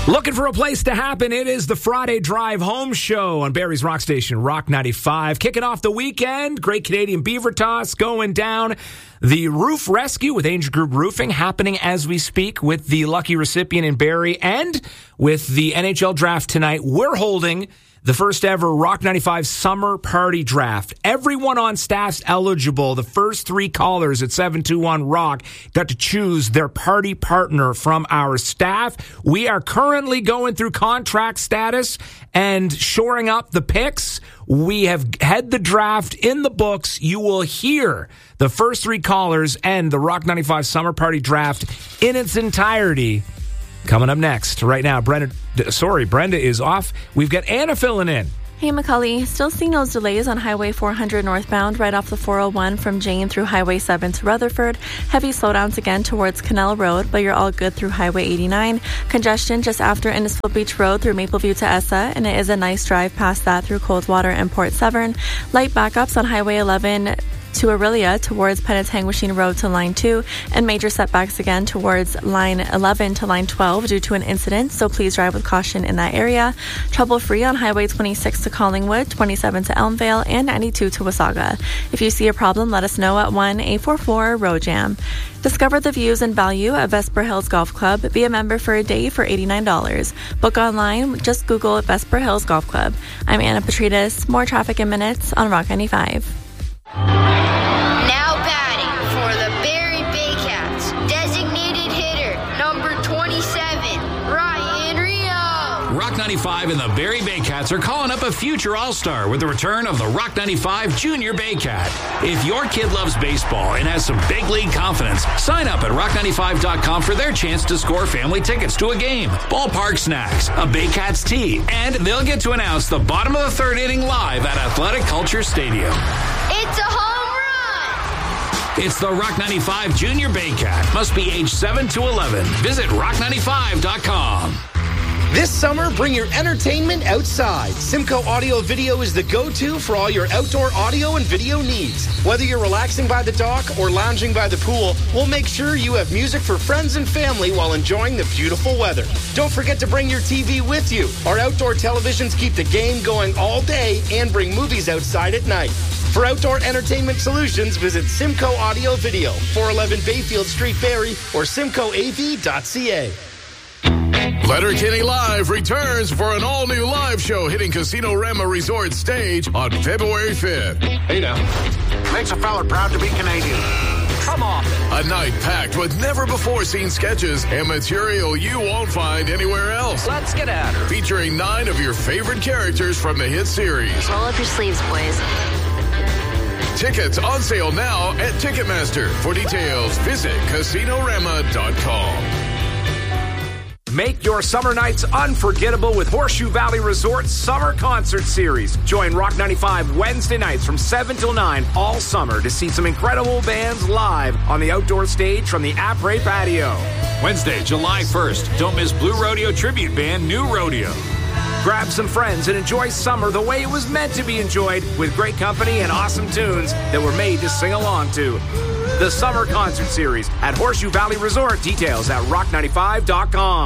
Looking for a place to happen? It is the Friday Drive Home Show on Barrie's Rock Station, Rock 95. Kicking off the weekend, Great Canadian Beaver Toss going down. The roof rescue with Angel Group Roofing happening as we speak with the lucky recipient in Barrie. And with the NHL draft tonight, we're holding the first ever Rock 95 Summer Party Draft. Everyone on staff's eligible. The first three callers at 721-ROCK got to choose their party partner from our staff. We are currently going through contract status and shoring up the picks. We have had the draft in the books. You will hear the first three callers and the Rock 95 Summer Party Draft in its entirety coming up next. Right now, Brenda is off. We've got Anna filling in. Hey, McCully. Still seeing those delays on Highway 400 northbound right off the 401 from Jane through Highway 7 to Rutherford. Heavy slowdowns again towards Canal Road, but you're all good through Highway 89. Congestion just after Innisfil Beach Road through Mapleview to Essa, and it is a nice drive past that through Coldwater and Port Severn. Light backups on Highway 11 to Aurelia towards Penetanguishene Road to Line 2, and major setbacks again towards Line 11 to Line 12 due to an incident, so please drive with caution in that area. Trouble-free on Highway 26 to Collingwood, 27 to Elmvale, and 92 to Wasaga. If you see a problem, let us know at 1-844-ROAD-JAM. Discover the views and value at Vesper Hills Golf Club. Be a member for a day for $89. Book online, just Google Vesper Hills Golf Club. I'm Anna Petrides. More traffic in minutes on Rock 95. Now batting for the Barrie Baycats, designated hitter, number 27, Ryan Rio. Rock 95 and the Barrie Baycats are calling up a future All-Star with the return of the Rock 95 Junior Baycat. If your kid loves baseball and has some big league confidence, sign up at rock95.com for their chance to score family tickets to a game, ballpark snacks, a Baycats tee, and they'll get to announce the bottom of the third inning live at Athletic Culture Stadium. It's a home run! It's the Rock 95 Junior Baycat. Must be age 7 to 11. Visit rock95.com. This summer, bring your entertainment outside. Simcoe Audio Video is the go-to for all your outdoor audio and video needs. Whether you're relaxing by the dock or lounging by the pool, we'll make sure you have music for friends and family while enjoying the beautiful weather. Don't forget to bring your TV with you. Our outdoor televisions keep the game going all day and bring movies outside at night. For outdoor entertainment solutions, visit Simcoe Audio Video, 411 Bayfield Street, Barrie, or simcoeav.ca. Letterkenny Live returns for an all-new live show hitting Casino Rama Resort stage on February 5th. Hey now. Makes a fella proud to be Canadian. Come on. A night packed with never-before-seen sketches and material you won't find anywhere else. Let's get at her. Featuring 9 of your favorite characters from the hit series. Roll up your sleeves, boys. Tickets on sale now at Ticketmaster. For details, visit CasinoRama.com. Make your summer nights unforgettable with Horseshoe Valley Resort's Summer Concert Series. Join Rock 95 Wednesday nights from 7 till 9 all summer to see some incredible bands live on the outdoor stage from the Après Patio. Wednesday, July 1st. Don't miss Blue Rodeo tribute band New Rodeo. Grab some friends and enjoy summer the way it was meant to be enjoyed, with great company and awesome tunes that were made to sing along to. The Summer Concert Series at Horseshoe Valley Resort. Details at rock95.com.